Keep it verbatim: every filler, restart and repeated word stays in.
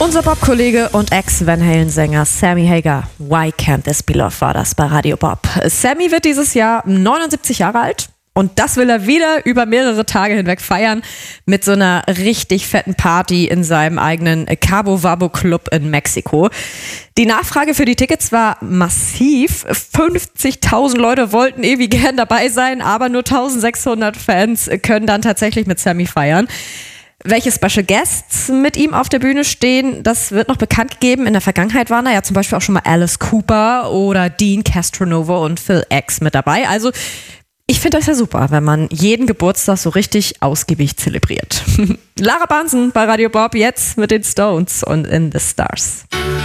Unser Bob-Kollege und Ex-Van Halen-Sänger Sammy Hagar, Why Can't This Be Love, war das bei Radio Bob. Sammy wird dieses Jahr neunundsiebzig Jahre alt und das will er wieder über mehrere Tage hinweg feiern mit so einer richtig fetten Party in seinem eigenen Cabo Wabo Club in Mexiko. Die Nachfrage für die Tickets war massiv. fünfzigtausend Leute wollten ewig gern dabei sein, aber nur eintausendsechshundert Fans können dann tatsächlich mit Sammy feiern. Welche Special Guests mit ihm auf der Bühne stehen, das wird noch bekannt gegeben. In der Vergangenheit waren da ja zum Beispiel auch schon mal Alice Cooper oder Dean Castronova und Phil X mit dabei. Also ich finde das ja super, wenn man jeden Geburtstag so richtig ausgiebig zelebriert. Lara Bansen bei Radio Bob jetzt mit den Stones und In the Stars.